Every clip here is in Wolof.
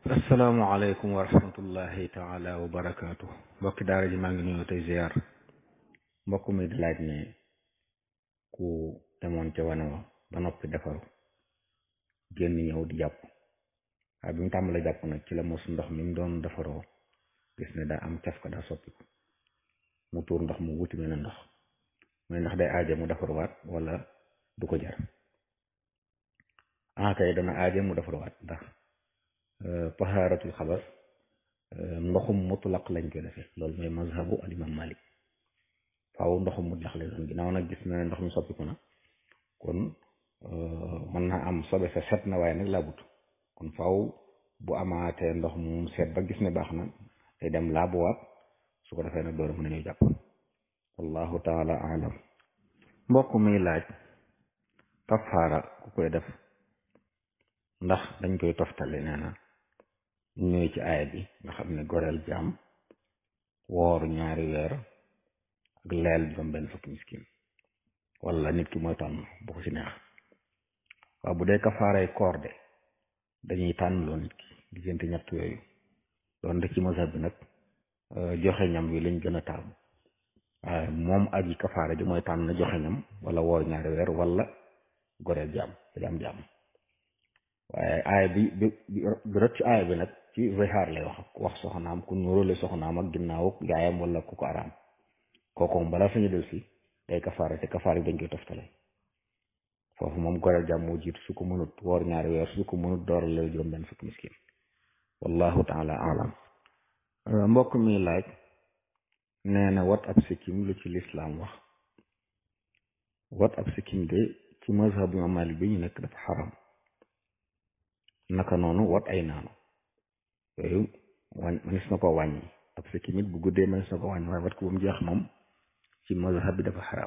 asalaamaaleykum wa rahmatullahi taala wa barakaatu mbokki daara ji maa ngi nuyu tey ziar mbokk mi di laaj ne ku demoon ca wane wa ba noppi defaru génn ñëw di jàpp waaye bi mu tàmbalee jàpp nag ci la mos ndox mi mu doon defaroo gis ne daa am caf ka daa soppiku mu tuur ndox mu wuti mel ne ndox mooy ndax day aaje mu defaruwaat wala du ko jar kay dana aaje mu defaruwaat ndax tahaaratul xabas ndoxum mutlaq lañ koy defee loolu mooy mazhabu al imam Malik faaw ndoxum mutlaq lay doon ginnaaw nag gis na ne ndox mi soppiku na kon mën naa am sobe sa set na waaye nag laabut kon faaw bu amaatee ndox mu set ba gis ne baax na day dem laabuwaat su ko defee nag door a mën a ñëw jàpp wallahu taala alam mbokk mi laaj kafaara ku koy def ndax dañ koy toftale nee na ñëwee ci aaya bi nga xam ne goreel jaam woor ñaari weer ak leel juróom benn fukki miskin wala nit ki mooy tànn bu ko ci neex waaw bu dee kafaaray koor de dañuy tànn loo nit ki diggante ñett yooyu doon de ci mazhab bi nag joxe ñam wi lañ gën a taamu waaye moom ak yi kafaara ji mooy tànn joxe ñam wala woor ñaari weer wala goreel jaam jaam waaye aaya bi rot ci aaya bi nag ci zihaar lay wax soxnaam ku nuróole soxnaam ak ginnaaw yaayam wala ku ko araam kooku moom balaa sañu del si day kafaara te kafaara yi dañ koy toftale foofu moom goreel jàmm moo jiitu su ko mënut woor ñaari weer su ko mënut door la juróom benn fukki miskin wallahu taala alam mbokk mi laaj nee na wat ab sikkim lu ci lislaam wax wat ab sikkim de ci mazhab imam Malik bi ñu nekk dafa xaram naka noonu wat ay naanu yooyu manis na ko wàññi ab sikkim it bu guddee manis na ko wàññi waaye wat ko ba mu jeex moom ci mazhab bi dafa xaraam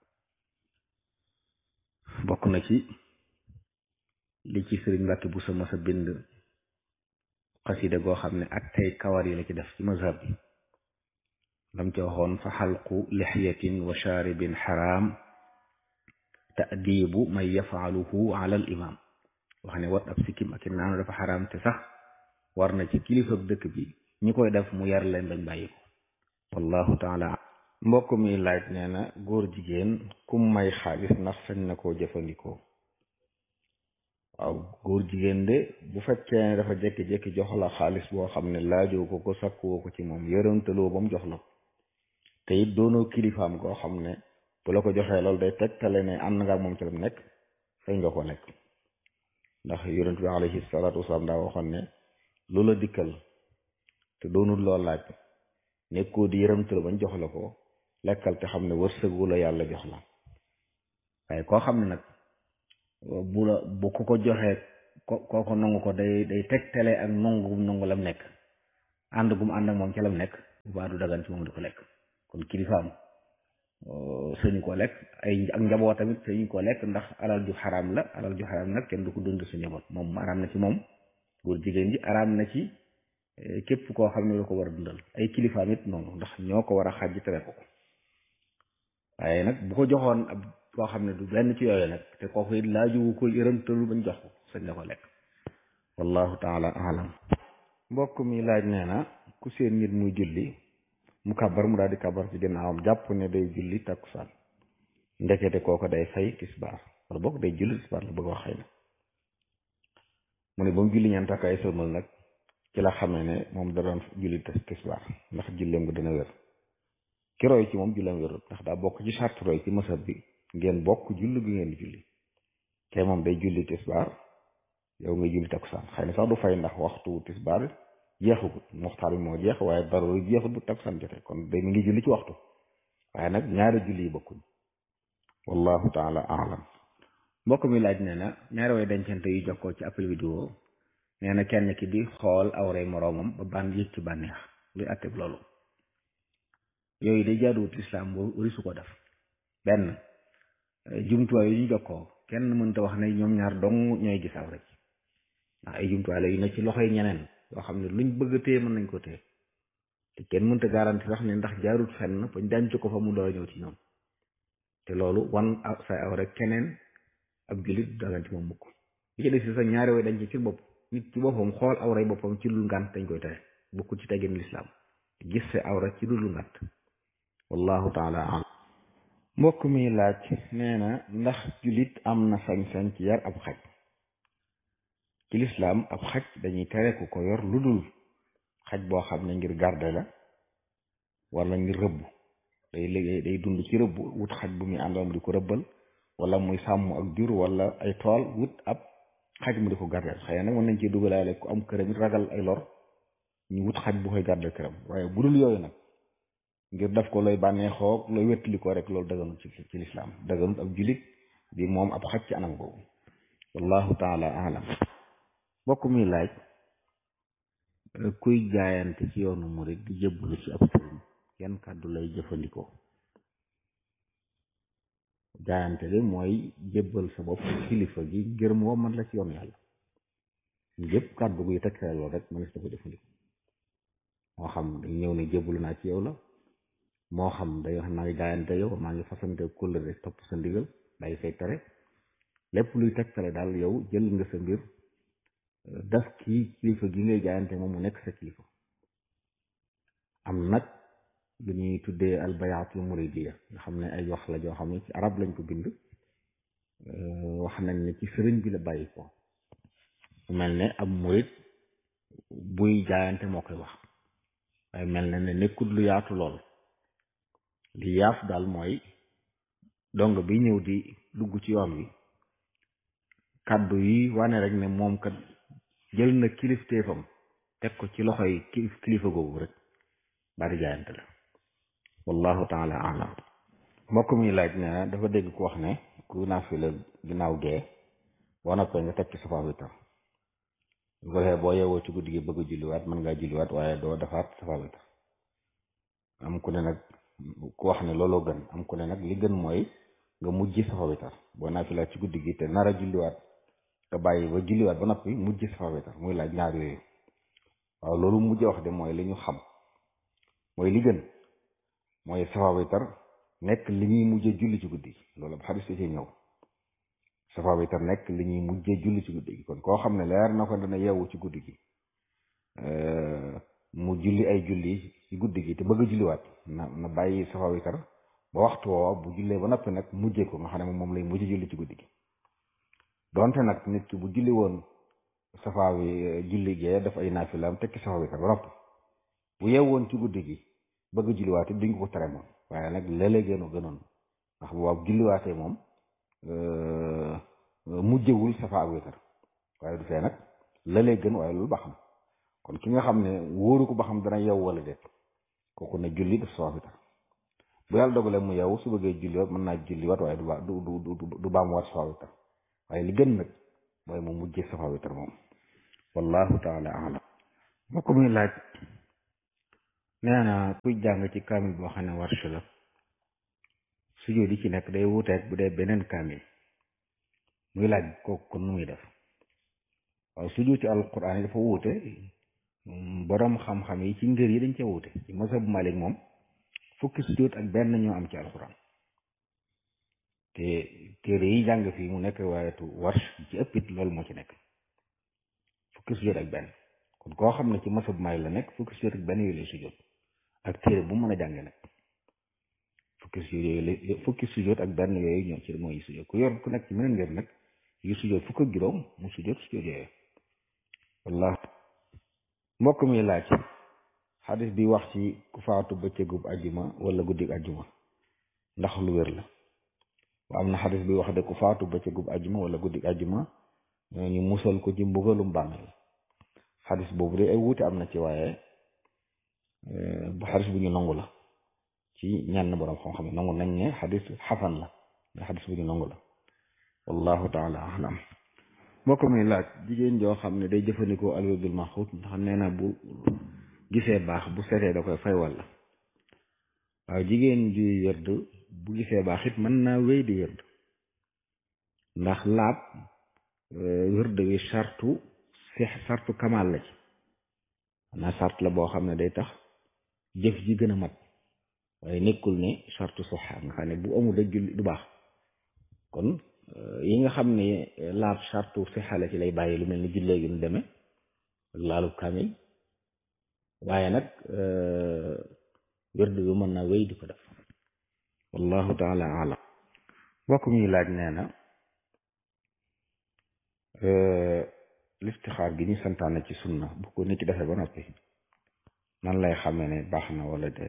bokk na ci li ci sëriñ Mbàkke bu sa masa bind xasida goo xam ne ak tey kawar yi la ci def ci mazhab bi lam ci waxoon fa xalqu lixyatin wa shaaribin xaraam ta'dibu man yafaaluhu ala al imam wax ne wat ab sikkim ak naanu dafa xaraam te sax war na ci kilifa dëkk bi ñi koy def mu yar leen bañ bàyyi ko wallahu taala mbokk mi laaj nee na góor jigéen kum may xaalis ndax sañ na koo jëfandikoo waaw góor jigéen de bu fekkee ne dafa jékki-jékki jox la xaalis boo xam ne laajoo ko sakkuwoo ko ci moom yërëntaloo ba mu jox la ko te it doonoo kilifaam koo xam ne bu la ko joxee loolu day tegtale ne ànd nga ak moom ci la nekk sañ nga ko lekk ndax yonent bi alayhi salaatu wasalaam daa waxoon ne lu la dikkal te doonul loo laaj nekkoo di yërëmtal bañ jox la ko lekkal te xam ne wërsëgu la yàlla jox la waaye koo xam ne nag bu ku ko joxee ko nangu ko day tegtale ak nangu lam nekk ànd gum ànd ak moom ci lam nekk bu baa du dagan ci moom di ko lekk kon kilifaam sëñu ko lekk ak njaboot tamit sëñu ko lekk ndax alal ju xaraam la alal ju xaraam nag kenn du ko dund sa njaboot moom araam na ci moom góor jigéen ji araam na ci képp koo xam ne la ko war a dundal ay kilifaam it noonu ndax ñoo ko war a xàjj tere ko waaye nag bu ko joxoon ab koo xam ne du benn ci yooyu nag te kooku it laaju ko yërëmtalu bañ jox ko sañ na ko lekk wallahu taala alam mbokk mi laaj nee na ku seen nit muy julli mu kàbbar mu daal di kàbbar ci ginnaawam jàpp ne day julli takkusaan ndekete kooko day fay tisbaar wala bokk day julli tisbaar la bëgg wax xëy na mu ne ba mu julli ñeent takkaay sëlmal nag ci la xamee ne moom da doon julli tisbaar ndax julleem nga dina wér ki roy ci moom julleem wérut ndax daa bokk ci charte roy ci masab bi ngeen bokk julli gi ngeen di julli te moom day julli tisbaar yow ngay julli takkusaan xëy na sax du fay ndax waxtu tisbaar jeexagut muxtaar bi moo jeex waaye dara jeexut bu takkusaan jote kon day mi ngi julli ci waxtu waaye nag ñaari julli yi bokkuñ wallahu taala alam mbokk mi laaj nee na ñaari way dencante yu jokkoo ci appel vidéo nee na kenn ki di xool awray moroomam ba yëg ci bànneex luy atteb loolu yooyu day jaaduwut lislaam boo wari su ko def benn jumtuwaay yu ñu jokkoo kenn mënta wax ne ñoom ñaar dong ñooy gis awra ci ndax ay jumtuwaay la yu ne ci loxoy ñeneen yoo xam ne luñ bëgg a téye mën nañ ko téye te kenn mënta garanti sax ne ndax jaarut fenn bañ denc ko fa mu door a ñëw ci ñoom te loolu wan say awra keneen ab jullit daganti moom mukk li ci des si sa ñaari way dañ ci bopp nit ci boppam xool awray boppam ci dul ngànt dañ koy tere bokkul ci teggin lislaam gis sa awra ci dul ngànt wallahu taala alam mbokk mi laaj nee na ndax jullit am na sañ-sañ ci yar ab xaj ci lislaam ab xaj dañuy tere ku ko yor lu dul xaj boo xam ne ngir garde la wala ngir rëbb day liggéey day dund ci rëbb wut xaj bu muy àndoon di ko rëbbal wala muy sàmm ak jur wala ay tool wut ab xaj mu di ko gardeel xëy na nag mën nañ ci dugalaale ku am këram it ragal ay lor ñu wut xaj bu koy gardeel këram waaye bu dul yooyu nag ngir def ko looy bànneexoo looy wettali ko rek loolu daganut ci lislaam daganut ab jullit di moom ab xaj ci anam boobu wallahu taala alam mbokk mi laaj kuy jaayante ci yoonu murid di jëbbalu ci ab sëriñ yan kàddu lay jëfandikoo jaayante de mooy jébbal sa bopp kilifa gi ngir moo man la ci yoonu yàlla yëpp kàddu guy tegtale loolu rek mënees na ko jëfandikoo moo xam dañ ñëw ne jébbalu naa ci yow la moo xam day wax maa ngi jaayante yow maa ngi fasante kóllëre topp sa ndigal day say tere lépp luy tegtale daal yow jël nga sa mbir daf kii kilifa gi ngay jaayante moom mu nekk sa kilifa am nag lu ñuy tuddee albayaatul muridiya nga xam ne ay wax la joo xam ne ci arab lañ ko bind wax nañ ne ci sëriñ bi la bàyyi ko mel ne ab murid buy jaayante moo koy wax waaye mel na ne nekkul lu yaatu lool li yaaf daal mooy dong bi ñëw di dugg ci yoon wi kàddu yi wane rek ne moom kat jël na kilifteefam teg ko ci loxoy kilifa googu rek bari jaayante la wallahu taala alam mbokk mi laaj ne dafa dégg ku wax ne ku naafila ginnaaw gee boo noppee nga teg ci safa witar bu ko defee boo yeewoo ci guddi gi bëgg a julliwaat mën ngaa julliwaat waaye doo defaat safa witar am ku ne nag ku wax ne looloo gën am ku ne nag li gën mooy nga mujj safa witar boo naafila ci guddi gi te nar a julliwaat nga bàyyi ba julliwaat ba noppi mujj safa witar muy laaj ñaar yooyu waaw loolu mujj wax de mooy li ñu xam mooy li gën mooy safa witar nekk li ñuy mujjee julli ci guddi gi loolu ab xadis ci ñëw safa witar nekk li ñuy mujjee julli ci guddi gi kon koo xam ne leer na ko dana yeewu ci guddi gi mu julli ay julli ci guddi gi te bëgg a julliwaat na bàyyi safa witar ba waxtu woowa bu jullee ba noppi nag mujjee ko nga xam ne moom lay mujjee julli ci guddi gi donte nag nit ki bu julli woon safa wi julli gee daf ay naafilaam tekki safa witar ba noppi bu yeewoon ci guddi gi bëgg julliwaate duñ ko tere moom waaye nag léeg-léeg gënoon ndax bu waaw julliwaatee moom mujjewul safa ak witar waaye du fee nag léeg-léeg gën waaye loolu ba xam kon ki nga xam ne wóoru ko ba xam dana yeew wala déet kooku ne julli def safa witar bu yàlla dogalee mu yeewu su bëggee julliwaat mën naa julliwaat waaye du baamuwaat safa witar waaye li gën nag mooy mu mujjee safa witar moom wallahu taala alam moo ko muy laaj nee na kuy jàng ci kaamil boo xam ne warsh la sujjóot yi ci nekk day wuuteeg bu dee beneen kaamil muy laaj kooku kon nu muy def waaw sujjóot ci alquran yi dafa wuute boroom xam-xam yi ci ngër yi dañ cee wuute ci mazhabu Malik moom fukki sujjóot ak benn ñoo am ci alquran te téere yi jàng fii mu nekk waayatu warsh ci ëppit loolu moo ci nekk fukki sujjóot ak benn kon koo xam ne ci mazhabu Malik la nekk fukki sujjóot ak benn yooyu lay sujjóot ak téere bu mën a jànge nag fukki sujjóot ak benn yooyu ñoo ci mooy sujjóot ku yor ku nekk ci meneen ngeen nag yu sujjóot fukk ak juróom mu sujjóot yooyu wallah mbokk mi laaj xadis bi wax ci ku faatu bëccëgub ajjuma wala guddig ajjuma ndax lu wér la wa am na xadis bi wax de ku faatu bëccëgub ajjuma wala guddig ajjuma ñu musal ko ci mbugalum bàmmeel xadis boobu de ay wuute am na ci waaye bu xadis bu ñu nangu la ci ñenn borom xam-xam nangu nañ ne xadis xasan la mais xadis bu ñu nangu la wallahu taala alam mbokk mi laaj jigéen joo xam ne day jëfandikoo alwirdul maxuut ndax nee na bu gisee baax bu setee da koy fay walla waaw jigéen juy wérd bu gisee baax it mën naa wéy di wérd ndax laab wérd wi sartu kamal la ci xanaa sart la boo xam ne day tax jëf ji gën a mat waaye nekkul ne sartu soxa nga xam ne bu amul rek julli du baax kon yi nga xam ne laab sartu sixa la ci lay bàyyi lu mel ni jullee gi nu demee ak laalub kaamil waaye nag wérdu bi mën naa wéy di ko def wallahu taala alam mbokk mi laaj nee na listixaar gi ñu santaane ci sunna bu ko nit ki defee ba noppi nan lay xamee ne baax na wala déet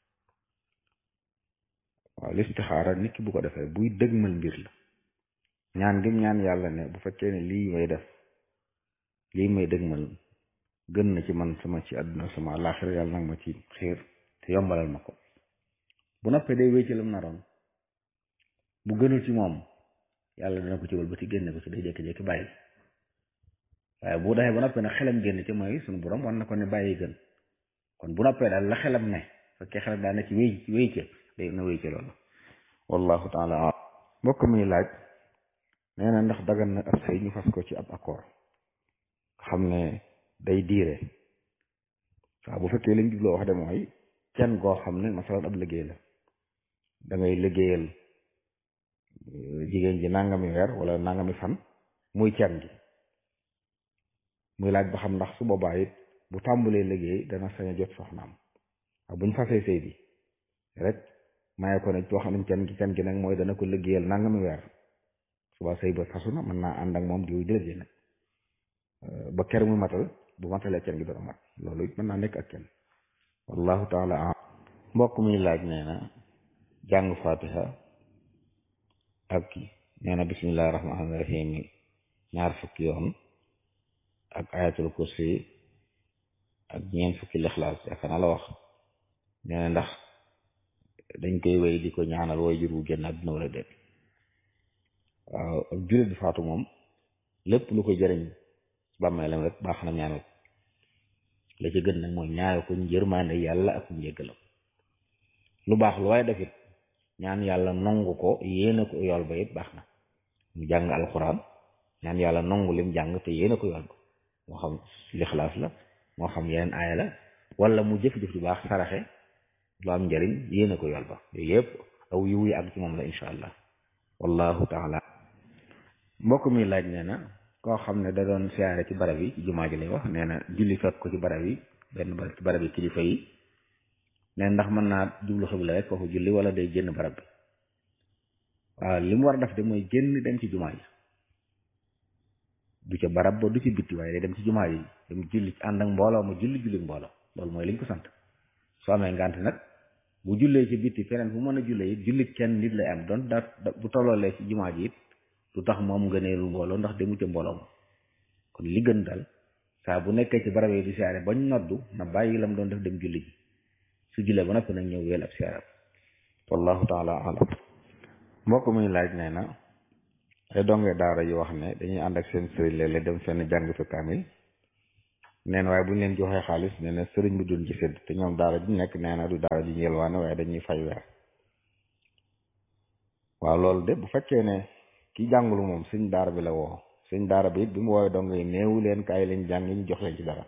waaw listixaara nit ki bu ko defee buy dëgmal mbir la ñaan gim ñaan yàlla ne bu fekkee ne lii may def lii may dëgmal gën na ci man sama ci àdduna sama àllaaxira yàlla nag ma ci xiir te yombalal ma ko bu noppee day wéy ci lam naroon bu gënul ci moom yàlla dana ko ci wal ba ci génne ko ci day jékki-jékki bàyyi waaye bu defee ba noppee nag xelam génn ci mooy suñu borom war na ko ne bàyyi gën kon bu noppee daal la xelam ne fekkee xelam daal ne ci wéy ca day na wéy ca loolu wallahu taala mbokk mi laaj nee na ndax dagan na ab sëy ñu fas ko ci ab accord xam ne day diire waaw bu fekkee liñ jubloo wax de mooy kenn goo xam ne masalan ab liggéey la da ngay liggéeyal jigéen ji nangami weer wala nangami fan muy kenn gi muy laaj ba xam ndax su boobaa it bu tàmbulee liggéey dana sañ a jot soxnaam waaw buñ fasee sëy bi rek maye ko ne wax nañ kenn gi nag mooy dana ko liggéeyal nangami weer suba sëy ba fasu na mën naa ànd ak moom diw jëlëje nag ba ker mu matal bu matalee kenn gi doon mat loolu it mën naa nekk ak kenn wallahu taala mbokk mi laaj nee na jàng fatiha ak nee na bismillahi rahmaani rahim ñaar fukki yoon ak ayatul kursi ak ñeent fukki lixlaas yaakaar naa la wax nee na ndax dañ koy wéy di ko ñaanal way jur wu génn àdduna wala déet waaw ak jullit bi faatu moom lépp lu ko jëriñ bàmmeelam rek baax na ñaanal la ci gën nag mooy ñaanal ko njërmaande yàlla ak njéggalam lu baax lu waaye defit ñaan yàlla nongu ko yéene ko yool ba it baax na mu jàng alxuraan ñaan yàlla nongu lim jàng te yéene ko yool ba moo xam lixlaas la moo xam yeneen aaya la wala mu jëf-jëf ju baax saraxe lu am njëriñ yéene ko yool ba yooyu yëpp aw yiw yi ak ci moom la insha allah wallahu taala mbokk mi laaj nee na koo xam ne da doon siyaare ci barab yi ci jumaa ji lay wax nee na julli fekk ko ci barab yi benn barab ci barab yi kilifa yi nee ndax mën naa jublu xibla rek foofu julli wala day génn barab bi waaw li mu war a def de mooy génn dem ci jumaa ji du ca barab ba du ci bitti waaye day dem ci jumaa ji dem julli ànd ak mbooloo ma julli mbooloo loolu mooy liñ ko sant soo amee ngànt nag bu jullee ci bitti feneen fu mën a jullee it julli kenn nit lay am doon da bu tolloolee ci jumaa ji it lu tax moom ngëneelu mbooloo ndax demu ca mbooloo ma kon li gën daal saa bu nekkee ci barab yi di siyaare bañ noddu na bàyyi lam doon def dem julli ji su jullee ba noppi nag ñëw weel ab siyaare wallahu taala alam mbokk muy laaj nee na ay donge daara yu wax ne dañuy ànd ak seen sëriñ léeg-léeg dem fenn jàng fi kaamil neen waaye bu ñu leen joxee xaalis nee na sëriñ bi duñ ci sédd te ñoom daara ji nekk nee na du daara ji yelwaane waaye dañuy fay weer waaw loolu de bu fekkee ne ki jàngulu moom sëñ daara bi la woo sëñ daara bi it bi mu woowee dong yi néewu leen kaay lañ jàng ñu jox leen ci dara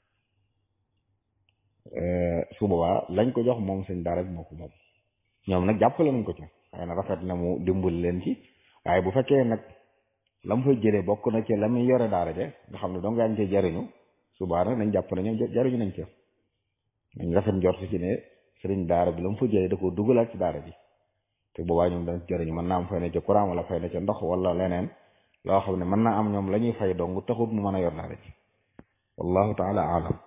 su boobaa lañ ko jox moom sëñ daara bi moo ko moom ñoom nag jàppale nañ ko ci waaye nag rafet na mu dimbali leen ci waaye bu fekkee nag la mu fay jëlee bokk na ci la muy yore daara je nga xam ne dong yaa ngi cee jariñu subaa nag nañ jàpp ne ñoom jariñu nañ ci nañ rafet njort ci ne sëriñ daara bi la mu fa jëlee da koo dugalaat ci daara ji te boobaa ñoom dañ jëriñu mën naa am fay na ca courant wala fay na ca ndox wala leneen loo xam ne mën naa am ñoom la ñuy fay dong taxut mu mën a yor daara ji wallahu taala alam